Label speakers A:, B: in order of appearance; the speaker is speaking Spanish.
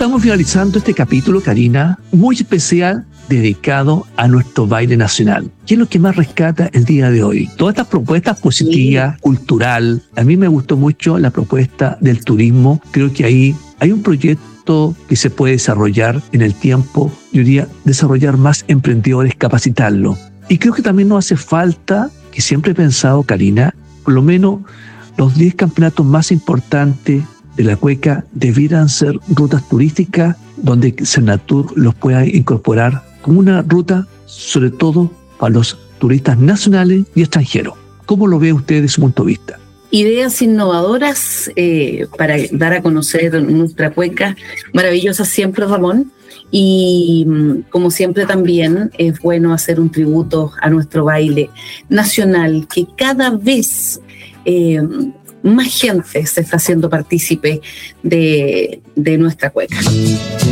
A: estamos finalizando este capítulo, Karina, muy especial, dedicado a nuestro baile nacional. ¿Qué es lo que más rescata el día de hoy? Todas estas propuestas positivas, cultural. A mí me gustó mucho la propuesta del turismo. Creo que ahí hay un proyecto que se puede desarrollar en el tiempo. Yo diría desarrollar más emprendedores, capacitarlos. Y creo que también nos hace falta, que siempre he pensado, Karina, por lo menos los 10 campeonatos más importantes de la cueca debieran ser rutas turísticas donde Senatur los pueda incorporar como una ruta, sobre todo para los turistas nacionales y extranjeros. ¿Cómo lo ve usted desde su punto de vista?
B: Ideas innovadoras para dar a conocer nuestra cueca, maravillosas siempre, Ramón. Y como siempre también es bueno hacer un tributo a nuestro baile nacional, que cada vez más gente se está haciendo partícipe de nuestra cueca.